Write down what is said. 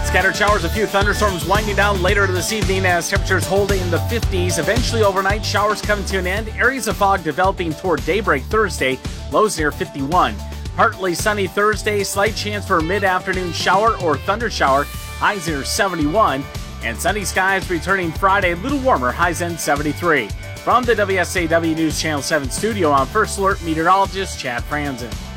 Scattered showers, a few thunderstorms winding down later this evening as temperatures holding in the 50s. Eventually overnight, showers coming to an end. Areas of fog developing toward daybreak Thursday, lows near 51. Partly sunny Thursday, slight chance for a mid-afternoon shower or thunder shower, highs near 71. And sunny skies returning Friday, a little warmer, highs in 73. From the WSAW News Channel 7 studio, I'm First Alert meteorologist Chad Franzen.